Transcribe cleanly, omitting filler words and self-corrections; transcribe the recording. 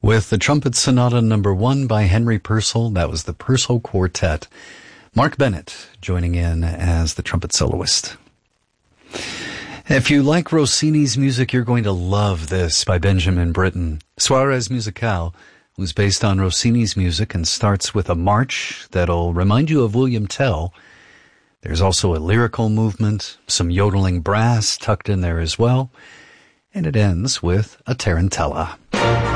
With the Trumpet Sonata number 1 by Henry Purcell, that was the Purcell Quartet. Mark Bennett joining in as the trumpet soloist. If you like Rossini's music, you're going to love this by Benjamin Britten. Suarez Musicale was based on Rossini's music and starts with a march that'll remind you of William Tell. There's also a lyrical movement, some yodeling brass tucked in there as well, and it ends with a tarantella.